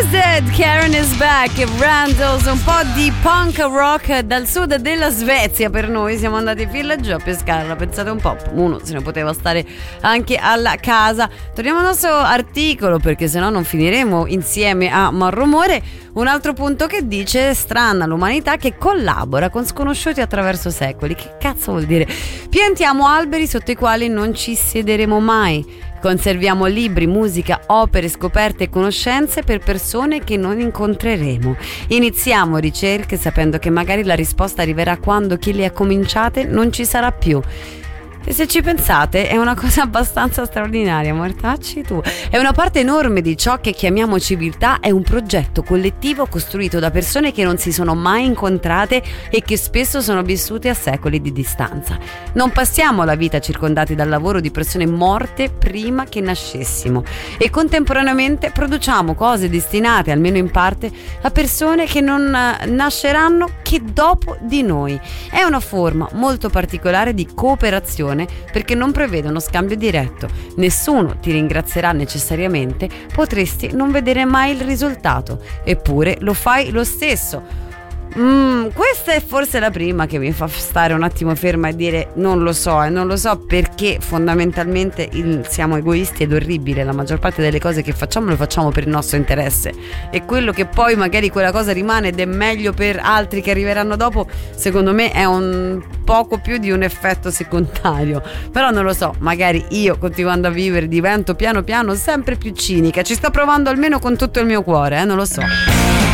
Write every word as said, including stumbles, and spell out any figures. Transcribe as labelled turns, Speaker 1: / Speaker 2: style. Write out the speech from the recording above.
Speaker 1: Dead, Karen is back e Randalls, un po' di punk rock dal sud della Svezia per noi. Siamo andati fin laggiù a pescarla, pensate un po', uno se ne poteva stare anche alla casa. Torniamo al nostro articolo perché sennò non finiremo insieme a Malrumore. Un altro punto che dice: strana l'umanità che collabora con sconosciuti attraverso secoli. Che cazzo vuol dire? Piantiamo alberi sotto i quali non ci siederemo mai. Conserviamo libri, musica, opere, scoperte e conoscenze per persone che non incontreremo. Iniziamo ricerche sapendo che magari la risposta arriverà quando chi le ha cominciate non ci sarà più. E se ci pensate è una cosa abbastanza straordinaria, mortacci tu. È una parte enorme di ciò che chiamiamo civiltà, è un progetto collettivo costruito da persone che non si sono mai incontrate e che spesso sono vissute a secoli di distanza. Non passiamo la vita circondati dal lavoro di persone morte prima che nascessimo e contemporaneamente produciamo cose destinate, almeno in parte, a persone che non nasceranno che dopo di noi. È una forma molto particolare di cooperazione perché non prevede uno scambio diretto. Nessuno ti ringrazierà necessariamente, potresti non vedere mai il risultato, eppure lo fai lo stesso. Mm, questa è forse la prima che mi fa stare un attimo ferma e dire non lo so, e non lo so perché fondamentalmente il, siamo egoisti ed orribile. La maggior parte delle cose che facciamo lo facciamo per il nostro interesse e quello che poi magari quella cosa rimane ed è meglio per altri che arriveranno dopo, secondo me è un poco più di un effetto secondario. Però non lo so, magari io continuando a vivere divento piano piano sempre più cinica. Ci sto provando almeno con tutto il mio cuore, eh, non lo so.